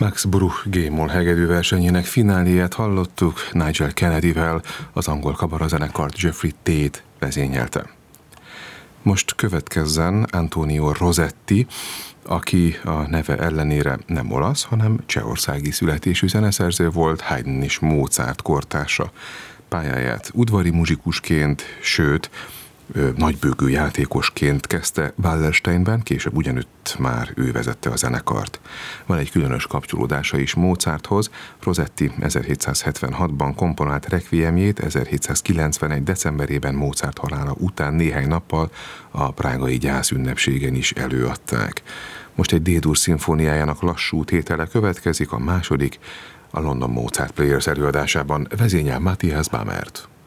Max Bruch G-moll hegedű versenyének fináléját hallottuk, Nigel Kennedyvel, az angol kabarazenekart Jeffrey Tate vezényelte. Most következzen Antonio Rosetti, aki a neve ellenére nem olasz, hanem csehországi születésű zeneszerző volt, Haydn és Mozart kortársa. Pályáját udvari muzsikusként, sőt, nagybőgő játékosként kezdte Wallersteinben, később ugyanütt már ő vezette a zenekart. Van egy különös kapcsolódása is Mozarthoz. Rosetti 1776-ban komponált requiemjét 1791. decemberében Mozart halála után néhány nappal a prágai gyászünnepségen is előadták. Most egy D-dur szimfóniájának lassú tétele következik, a második, a London Mozart Players előadásában vezényel Matthias Bamert.